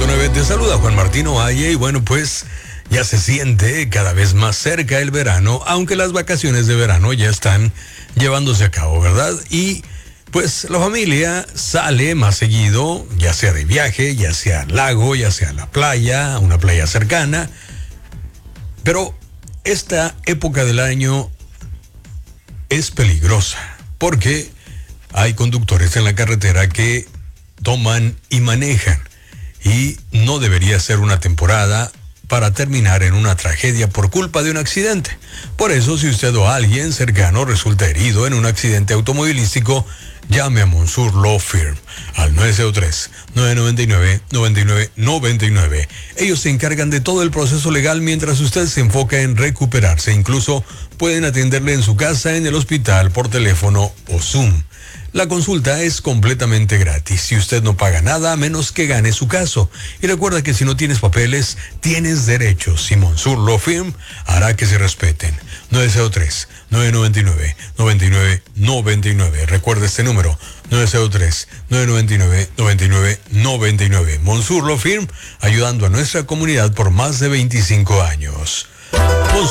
100.9. Te saluda Juan Martín Ovalle y bueno, pues ya se siente cada vez más cerca el verano, aunque las vacaciones de verano ya están llevándose a cabo, ¿verdad? Y pues la familia sale más seguido, ya sea de viaje, ya sea al lago, ya sea a la playa, a una playa cercana. Pero esta época del año es peligrosa porque hay conductores en la carretera que toman y manejan y no debería ser una temporada para terminar en una tragedia por culpa de un accidente. Por eso, si usted o alguien cercano resulta herido en un accidente automovilístico, llame a Monsour Law Firm al 903-999-9999. Ellos se encargan de todo el proceso legal mientras usted se enfoca en recuperarse. Incluso pueden atenderle en su casa, en el hospital, por teléfono o Zoom. La consulta es completamente gratis si usted no paga nada a menos que gane su caso. Y recuerda que si no tienes papeles, tienes derechos. Y Monsour Law Firm hará que se respeten. 903-999-9999. Recuerda este número, 903-999-9999. Monsour Law Firm, ayudando a nuestra comunidad por más de 25 años.